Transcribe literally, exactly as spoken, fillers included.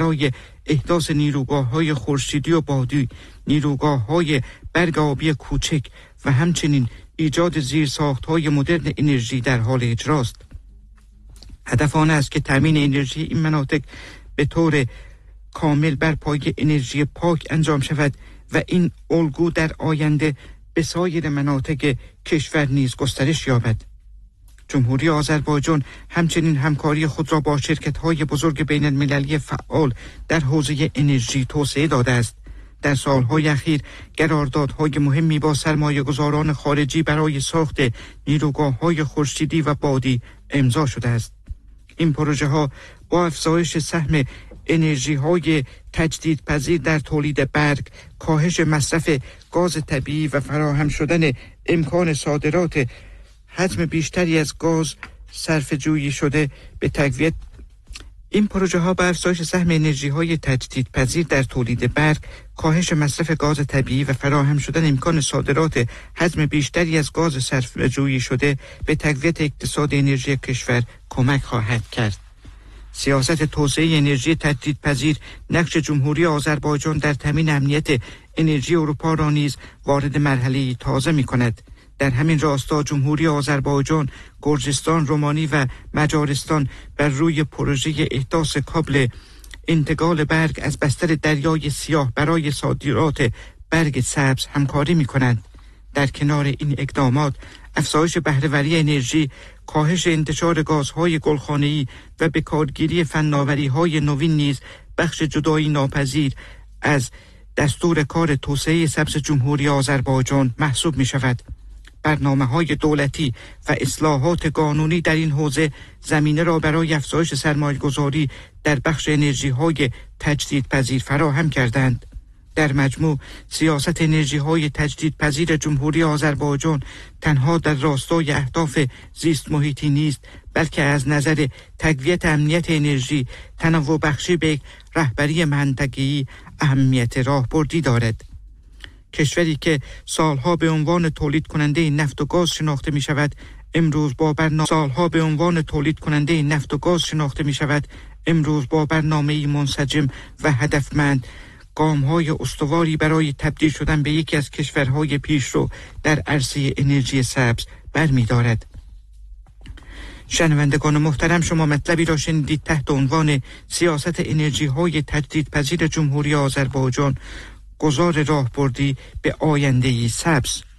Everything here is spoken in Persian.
برای احداث نیروگاه‌های خورشیدی و بادی، نیروگاه‌های برگ آبی کوچک و همچنین ایجاد زیرساخت‌های مدرن انرژی در حال اجراست. هدف آن است که تامین انرژی این مناطق به طور کامل بر پایه انرژی پاک انجام شود و این الگو در آینده به سایر مناطق کشور نیز گسترش یابد. جمهوری آذربایجان همچنین همکاری خود را با شرکت‌های بزرگ بین المللی فعال در حوزه انرژی توسعه داده است. در سالهای اخیر قراردادهای مهمی با سرمایه‌گذاران خارجی برای ساخت نیروگاه‌های خورشیدی و بادی امضا شده است. این پروژه ها با افزایش سهم انرژی های تجدیدپذیر در تولید برق، کاهش مصرف گاز طبیعی و فراهم شدن امکان صادرات حجم بیشتری از گاز صرفه جویی شده به تقویت این پروژه ها با افزایش سهم انرژی های تجدیدپذیر در تولید برق، کاهش مصرف گاز طبیعی و فراهم شدن امکان صادرات حجم بیشتری از گاز صرفه جویی شده به تقویت اقتصاد انرژی کشور کمک خواهد کرد. سیاست توسعه انرژی تجدیدپذیر نقش جمهوری آذربایجان در تامین امنیت انرژی اروپا را نیز وارد مرحله تازه می کند. در همین راستا جمهوری آذربایجان، گرجستان، رومانی و مجارستان بر روی پروژه احداث کابل انتقال برق از بستر دریای سیاه برای صادرات برق سبز همکاری می کنند. در کنار این اقدامات، افزایش بهره‌وری انرژی، کاهش انتشار گازهای گلخانه‌ای و به کارگیری فناوری‌های نوین نیز بخش جدایی ناپذیر از دستور کار توسعه سبز جمهوری آذربایجان محسوب می شود. برنامه‌های دولتی و اصلاحات قانونی در این حوزه زمینه را برای افزایش سرمایه‌گذاری در بخش انرژی‌های تجدیدپذیر فراهم کردند. در مجموع سیاست انرژی‌های تجدیدپذیر جمهوری آذربایجان تنها در راستای اهداف زیست محیطی نیست، بلکه از نظر تقویت امنیت انرژی، تنوع بخشی به رهبری منطقه‌ای اهمیت راهبردی دارد. کشوری که سالها به عنوان تولید کننده نفت و گاز شناخته می شود، امروز با برنامه سالها به عنوان تولید کننده نفت و گاز شناخته می شود، امروز با برنامه‌ای منسجم و هدفمند گام‌های استواری برای تبدیل شدن به یکی از کشورهای پیشرو در عرصه انرژی سبز برمی‌دارد. شنوندگان محترم، شما مطلبی را شنیدید تحت عنوان سیاست انرژی‌های تجدیدپذیر جمهوری آذربایجان، گذار راهبردی به آینده‌ای سبز.